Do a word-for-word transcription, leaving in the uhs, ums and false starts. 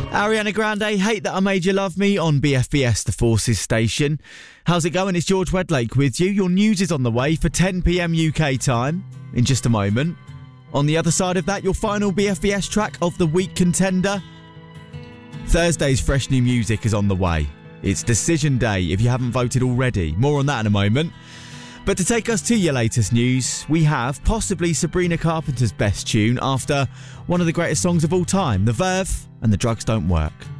Ariana Grande, Hate That I Made You Love Me on B F B S, the Forces station. How's it going? It's George Wedlake with you. Your news is on the way for ten p.m. U K time in just a moment. On the other side of that, your final B F B S track of the week contender. Thursday's fresh new music is on the way. It's Decision Day if you haven't voted already. More on that in a moment. But to take us to your latest news, we have possibly Sabrina Carpenter's best tune after one of the greatest songs of all time, The Verve and The Drugs Don't Work.